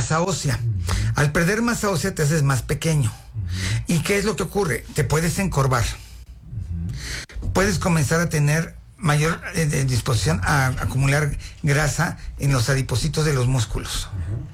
masa ósea. Al perder masa ósea te haces más pequeño. ¿Y qué es lo que ocurre? Te puedes encorvar. Puedes comenzar a tener mayor disposición a acumular grasa en los adipocitos de los músculos.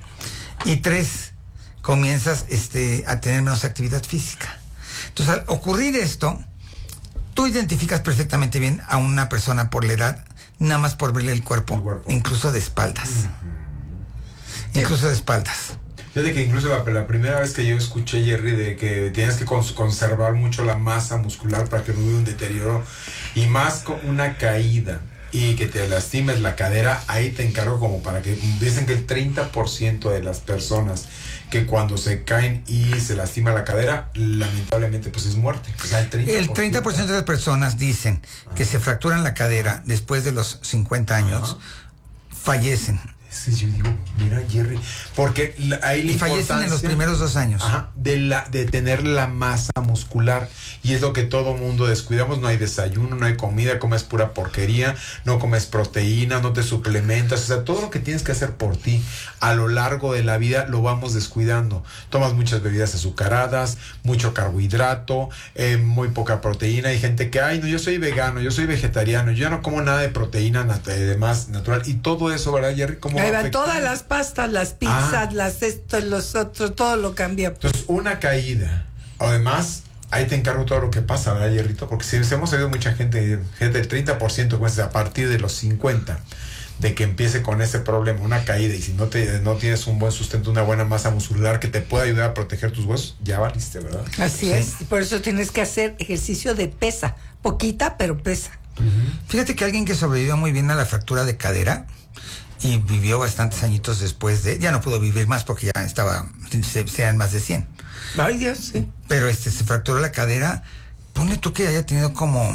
Y 3, comienzas a tener menos actividad física. Entonces, al ocurrir esto, tú identificas perfectamente bien a una persona por la edad, nada más por verle el cuerpo. Incluso de espaldas. Incluso de espaldas. Fíjate que incluso la primera vez que yo escuché, Jerry, de que tienes que conservar mucho la masa muscular para que no hubiera un deterioro, y más con una caída y que te lastimes la cadera, ahí te encargo como para que dicen que el 30% de las personas que cuando se caen y se lastima la cadera, lamentablemente pues es muerte. O sea, el 30% de las personas dicen que se fracturan la cadera después de los 50 años, fallecen. Sí, yo digo, mira, Jerry, porque ahí la y fallecen en los primeros 2 años. De tener la masa muscular, y es lo que todo mundo descuidamos. No hay desayuno, no hay comida, comes pura porquería, no comes proteína, no te suplementas, o sea, todo lo que tienes que hacer por ti a lo largo de la vida lo vamos descuidando. Tomas muchas bebidas azucaradas, mucho carbohidrato, muy poca proteína. Hay gente que, ay, no, yo soy vegano, yo soy vegetariano, yo ya no como nada de proteína más natural, y todo eso, ¿verdad, Jerry? ¿Cómo ahí van todas las pastas, las pizzas, los otros, todo lo cambia. Entonces, una caída. Además, ahí te encargo todo lo que pasa, ¿verdad, Hierrito? Porque si hemos oído mucha gente del 30% pues, a partir de los 50, de que empiece con ese problema, una caída, y si no tienes un buen sustento, una buena masa muscular que te pueda ayudar a proteger tus huesos, ya valiste, ¿verdad? Así es, y por eso tienes que hacer ejercicio de pesa, poquita, pero pesa. Fíjate que alguien que sobrevivió muy bien a la fractura de cadera y vivió bastantes añitos después ya no pudo vivir más porque ya sean más de 100. Ay, Dios, sí. Pero se fracturó la cadera. Ponle tú que haya tenido como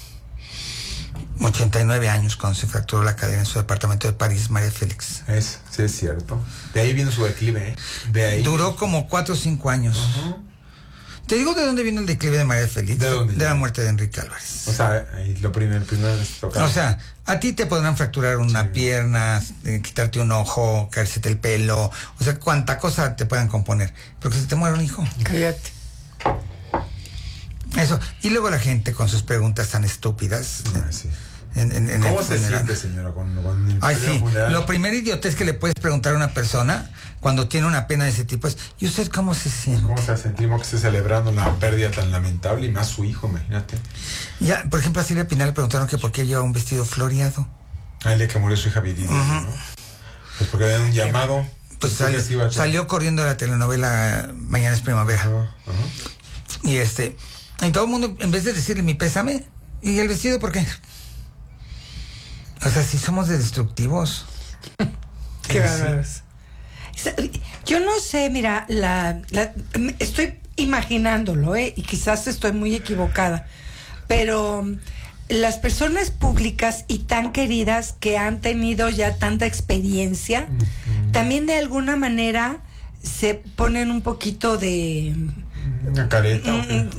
89 años cuando se fracturó la cadera en su departamento de París, María Félix. Sí, es cierto. De ahí vino su declive, De ahí. Duró como 4 o 5 años. Te digo de dónde vino el declive de María Félix. ¿De dónde? De la muerte de Enrique Álvarez. O sea, lo primero tocar. O sea, a ti te podrán fracturar una pierna, quitarte un ojo, caérsete el pelo, o sea, cuánta cosa te puedan componer. Pero que se te muera un hijo. Cállate. Eso. Y luego la gente con sus preguntas tan estúpidas. Sí. ¿Cómo se siente, señora, con Ay, sí. Lo primero idiotez que le puedes preguntar a una persona cuando tiene una pena de ese tipo es, ¿y usted cómo se siente? ¿Cómo se sentimos que esté celebrando una pérdida tan lamentable, y más su hijo, imagínate? Ya, por ejemplo, a Silvia Pinal le preguntaron que por qué lleva un vestido floreado. El día que murió su hija Viridiana, ¿no? Pues porque había un llamado. Pues salió corriendo de la telenovela Mañana es Primavera. Y y todo el mundo, en vez de decirle mi pésame, ¿y el vestido por qué? O sea, si somos de destructivos. Qué bárbaros. Yo no sé, mira, estoy imaginándolo, y quizás estoy muy equivocada, pero las personas públicas y tan queridas que han tenido ya tanta experiencia, también de alguna manera se ponen un poquito de... Una careta.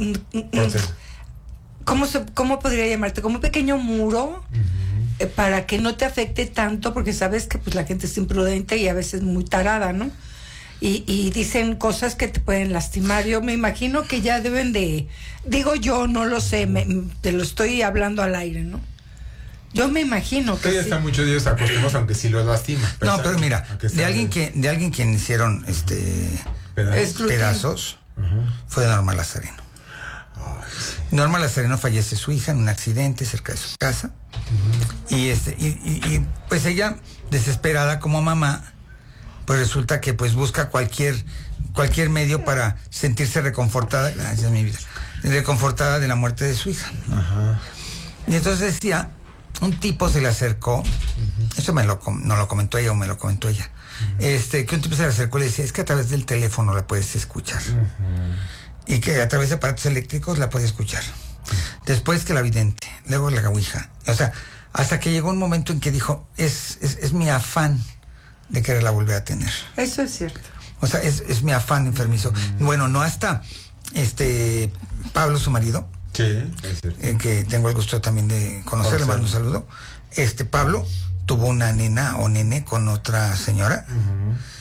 ¿Cómo podría llamarte? Como un pequeño muro. Para que no te afecte tanto, porque sabes que pues la gente es imprudente y a veces muy tarada, ¿no? Y dicen cosas que te pueden lastimar. Yo me imagino que ya deben de... Digo yo, no lo sé, te lo estoy hablando al aire, ¿no? Yo me imagino que ya están muchos días acostumbrados, aunque sí los lastima. No, pero mira, de alguien que hicieron pedazos, fue de Norma Lazareno. Norma Lazareno fallece su hija en un accidente cerca de su casa. Y pues ella, desesperada como mamá, pues resulta que pues busca cualquier medio para sentirse reconfortada, gracias mi vida, reconfortada de la muerte de su hija. Y entonces decía, un tipo se le acercó, eso no lo comentó ella o me lo comentó ella, que un tipo se le acercó y le decía, es que a través del teléfono la puedes escuchar. Y que a través de aparatos eléctricos la puede escuchar. Después que la vidente, luego la ouija. O sea, hasta que llegó un momento en que dijo, es mi afán de quererla volver a tener. Eso es cierto. O sea, es mi afán enfermizo. Bueno, no hasta Pablo, su marido. Sí, es cierto. Que tengo el gusto también de conocerle, mando un saludo. Pablo tuvo una nena o nene con otra señora.